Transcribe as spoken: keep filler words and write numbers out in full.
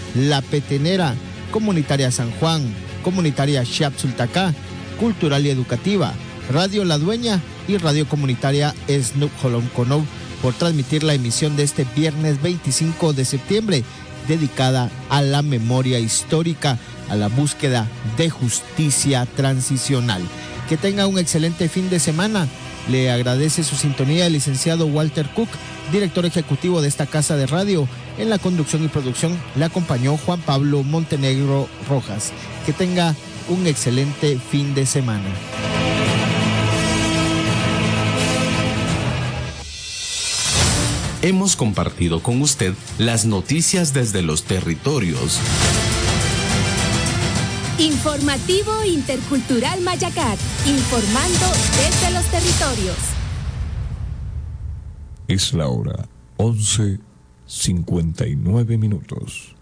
La Petenera, Comunitaria San Juan, Comunitaria Xiapsultacá, Cultural y Educativa, Radio La Dueña y Radio Comunitaria Snup Holomconov por transmitir la emisión de este viernes veinticinco de septiembre, dedicada a la memoria histórica, a la búsqueda de justicia transicional. Que tenga un excelente fin de semana. Le agradece su sintonía el licenciado Walter Cook, director ejecutivo de esta casa de radio. En la conducción y producción le acompañó Juan Pablo Montenegro Rojas. Que tenga un excelente fin de semana. Hemos compartido con usted las noticias desde los territorios. Informativo Intercultural Mayacat, informando desde los territorios. Es la hora once cincuenta y nueve minutos.